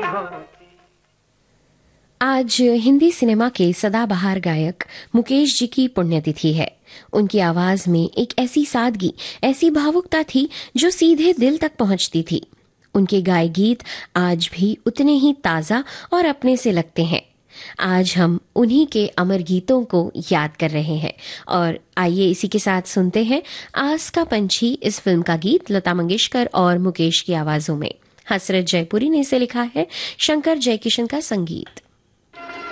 आज हिंदी सिनेमा के सदाबहार गायक मुकेश जी की पुण्यतिथि है। उनकी आवाज में एक ऐसी सादगी, ऐसी भावुकता थी जो सीधे दिल तक पहुंचती थी। उनके गाए गीत आज भी उतने ही ताजा और अपने से लगते हैं। आज हम उन्हीं के अमर गीतों को याद कर रहे हैं और आइए इसी के साथ सुनते हैं आस का पंछी इस फिल्म का गीत लता मंगेशकर और मुकेश की आवाजों में। हसरत जयपुरी ने इसे लिखा है, शंकर जयकिशन का संगीत।